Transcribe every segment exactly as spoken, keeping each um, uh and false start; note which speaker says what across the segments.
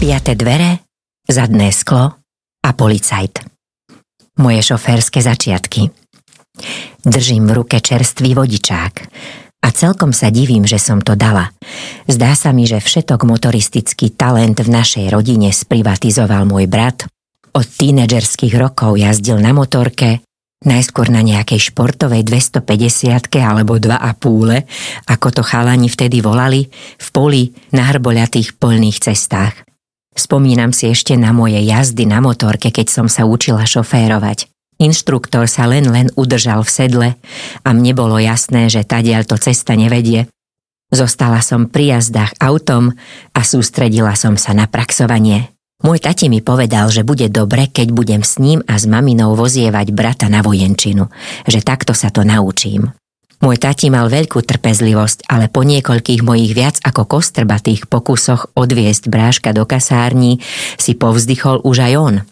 Speaker 1: Piate dvere, zadné sklo a policajt. Moje šoférske začiatky. Držím v ruke čerstvý vodičák a celkom sa divím, že som to dala. Zdá sa mi, že všetok motoristický talent v našej rodine sprivatizoval môj brat. Od tínedžerských rokov jazdil na motorke, najskôr na nejakej športovej dvestopäťdesiatke alebo dva a púle, ako to chalani vtedy volali, v poli na hrboľatých poľných cestách. Spomínam si ešte na moje jazdy na motorke, keď som sa učila šoférovať. Inštruktor sa len len udržal v sedle a mne bolo jasné, že tadiaľto cesta nevedie. Zostala som pri jazdách autom a sústredila som sa na praxovanie. Môj tati mi povedal, že bude dobre, keď budem s ním a s maminou vozievať brata na vojenčinu, že takto sa to naučím. Môj tati mal veľkú trpezlivosť, ale po niekoľkých mojich viac ako kostrbatých pokusoch odviesť bráška do kasární si povzdychol už aj on.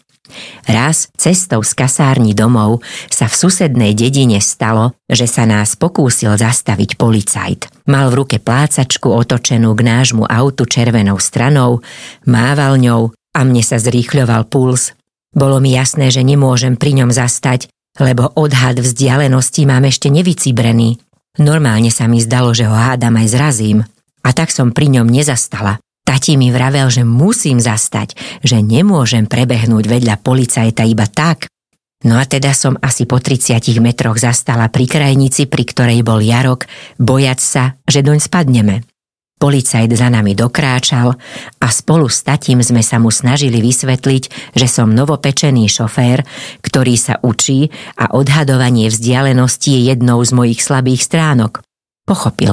Speaker 1: Raz cestou z kasárni domov sa v susednej dedine stalo, že sa nás pokúsil zastaviť policajt. Mal v ruke plácačku otočenú k nášmu autu červenou stranou, mával ňou a mne sa zrýchľoval puls. Bolo mi jasné, že nemôžem pri ňom zastať, lebo odhad vzdialenosti mám ešte nevycibrený. Normálne sa mi zdalo, že ho hádam aj zrazím. A tak som pri ňom nezastala. Tati mi vravel, že musím zastať, že nemôžem prebehnúť vedľa policajta iba tak. No a teda som asi po tridsiatich metroch zastala pri krajnici, pri ktorej bol Jarok, bojať sa, že doň spadneme. Policajt za nami dokráčal a spolu s tatím sme sa mu snažili vysvetliť, že som novopečený šofér, ktorý sa učí a odhadovanie vzdialenosti je jednou z mojich slabých stránok. Pochopil.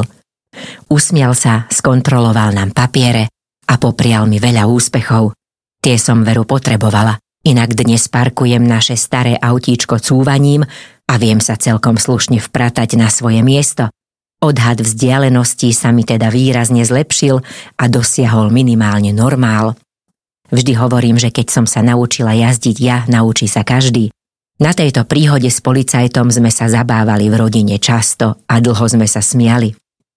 Speaker 1: Usmial sa, skontroloval nám papiere a poprial mi veľa úspechov. Tie som veru potrebovala, inak dnes parkujem naše staré autíčko cúvaním a viem sa celkom slušne vpratať na svoje miesto. Odhad vzdialenosti sa mi teda výrazne zlepšil a dosiahol minimálne normál. Vždy hovorím, že keď som sa naučila jazdiť ja, naučí sa každý. Na tejto príhode s policajtom sme sa zabávali v rodine často a dlho sme sa smiali.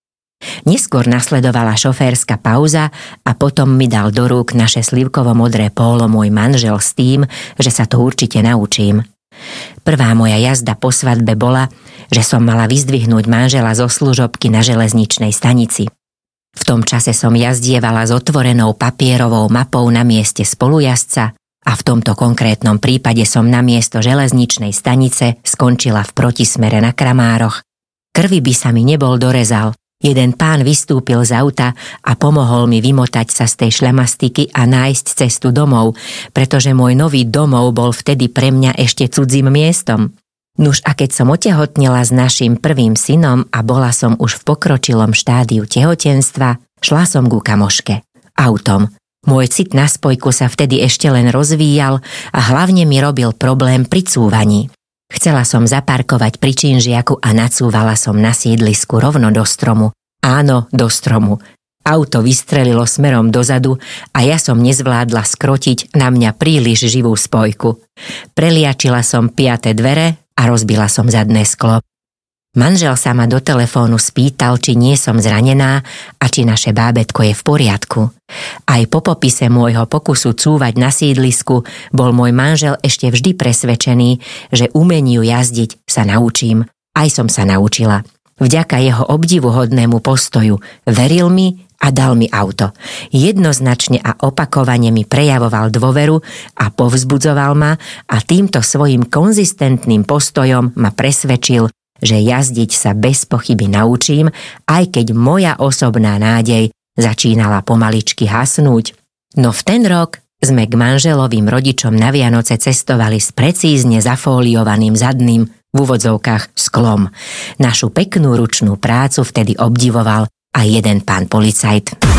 Speaker 1: Neskôr nasledovala šoférska pauza a potom mi dal do rúk naše slivkovo-modré pólo môj manžel s tým, že sa to určite naučím. Prvá moja jazda po svadbe bola, že som mala vyzdvihnúť manžela zo služobky na železničnej stanici. V tom čase som jazdievala s otvorenou papierovou mapou na mieste spolujazdca a v tomto konkrétnom prípade som na miesto železničnej stanice skončila v protismere na Kramároch. Krvi by sa mi nebol dorezal. Jeden pán vystúpil z auta a pomohol mi vymotať sa z tej šľamastiky a nájsť cestu domov, pretože môj nový domov bol vtedy pre mňa ešte cudzím miestom. Nuž a keď som otehotnela s naším prvým synom a bola som už v pokročilom štádiu tehotenstva, šla som ku kamoške. Autom. Môj cit na spojku sa vtedy ešte len rozvíjal a hlavne mi robil problém pri cúvaní. Chcela som zaparkovať pri činžiaku a nacúvala som na sídlisku rovno do stromu. Áno, do stromu. Auto vystrelilo smerom dozadu a ja som nezvládla skrotiť na mňa príliš živú spojku. Preliačila som piate dvere a rozbila som zadné sklo. Manžel sa ma do telefónu spýtal, či nie som zranená a či naše bábätko je v poriadku. Aj po popise môjho pokusu cúvať na sídlisku bol môj manžel ešte vždy presvedčený, že umeniu jazdiť sa naučím. Aj som sa naučila. Vďaka jeho obdivuhodnému postoju veril mi a dal mi auto. Jednoznačne a opakovane mi prejavoval dôveru a povzbudzoval ma a týmto svojím konzistentným postojom ma presvedčil, že jazdiť sa bez pochyby naučím, aj keď moja osobná nádej začínala pomaličky hasnúť. No v ten rok sme k manželovým rodičom na Vianoce cestovali s precízne zafóliovaným zadným, v úvodzovkách, sklom. Našu peknú ručnú prácu vtedy obdivoval aj jeden pán policajt.